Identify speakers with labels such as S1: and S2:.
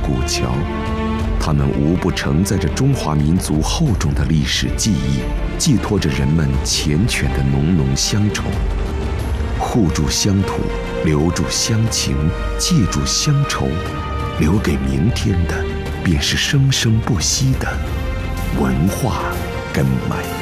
S1: 古桥，它们无不承载着中华民族厚重的历史记忆，寄托着人们缱绻的浓浓乡愁。护住乡土，留住乡情，记住乡愁，留给明天的，便是生生不息的文化根脉。